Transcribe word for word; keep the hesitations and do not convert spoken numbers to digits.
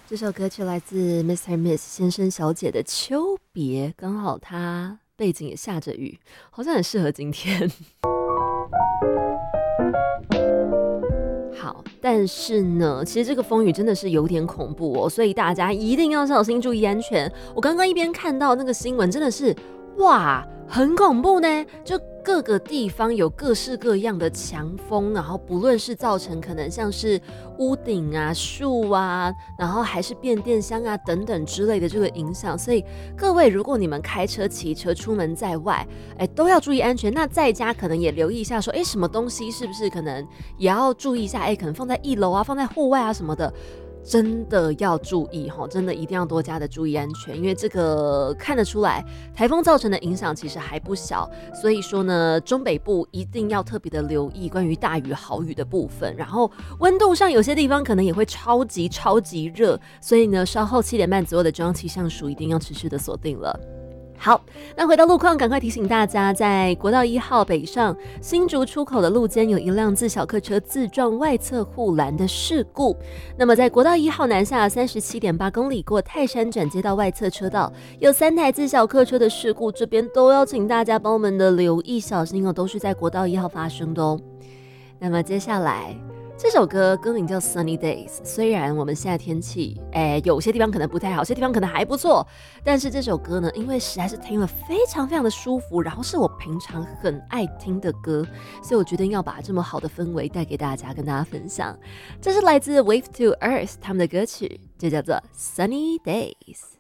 这首歌曲来自 Mister Miss 先生小姐的《秋别》，刚好它背景也下着雨，好像很适合今天。好，但是呢，其实这个风雨真的是有点恐怖哦，所以大家一定要小心，注意安全。我刚刚一边看到那个新闻，真的是哇，很恐怖呢，就各个地方有各式各样的强风，然后不论是造成可能像是屋顶啊、树啊，然后还是变电箱啊等等之类的这个影响，所以各位如果你们开车、骑车出门在外，哎，都要注意安全。那在家可能也留意一下，说，哎，什么东西是不是可能也要注意一下？哎，可能放在一楼啊，放在户外啊什么的。真的要注意齁，真的一定要多加的注意安全，因为这个看得出来，台风造成的影响其实还不小，所以说呢，中北部一定要特别的留意关于大雨豪雨的部分，然后温度上有些地方可能也会超级超级热，所以呢，稍后七点半左右的中央气象署一定要持续的锁定了。好，那回到路况，赶快提醒大家，在国道一号北上新竹出口的路肩有一辆自小客车自撞外侧护栏的事故。那么在国道一号南下三十七点八公里过泰山转接到外侧车道，有三台自小客车的事故，这边都要请大家帮我们的留意小心哦，都是在国道一号发生的哦。那么接下来。这首歌歌名叫 Sunny Days， 虽然我们现在天气，哎，有些地方可能不太好，有些地方可能还不错，但是这首歌呢，因为实在是听了非常非常的舒服，然后是我平常很爱听的歌，所以我决定要把这么好的氛围带给大家，跟大家分享。这是来自 Wave to Earth 他们的歌曲，就叫做 Sunny Days。